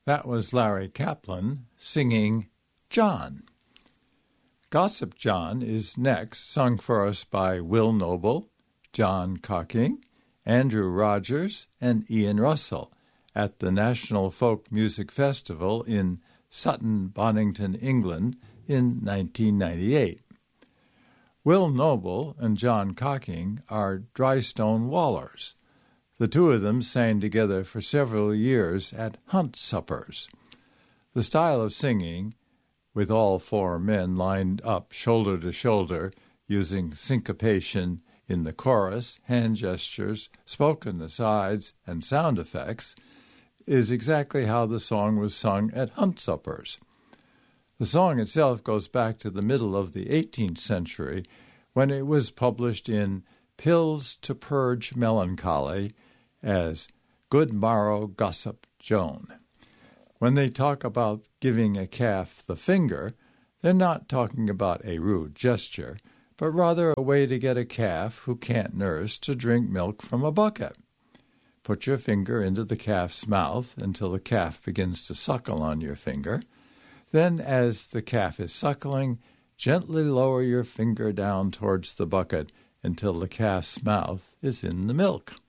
That was Larry Kaplan singing John. Gossip John is next, sung for us by Will Noble, John Cocking, Andrew Rogers, and Ian Russell at the National Folk Music Festival in Sutton, Bonington, England in 1998. Will Noble and John Cocking are Drystone Wallers. The two of them sang together for several years at hunt suppers. The style of singing, with all four men lined up shoulder to shoulder, using syncopation in the chorus, hand gestures, spoken asides, and sound effects, is exactly how the song was sung at hunt suppers. The song itself goes back to the middle of the 18th century, when it was published in Pills to Purge Melancholy as Good Morrow Gossip Joan. When they talk about giving a calf the finger, they're not talking about a rude gesture, but rather a way to get a calf who can't nurse to drink milk from a bucket. Put your finger into the calf's mouth until the calf begins to suckle on your finger. Then, as the calf is suckling, gently lower your finger down towards the bucket until the calf's mouth is in the milk.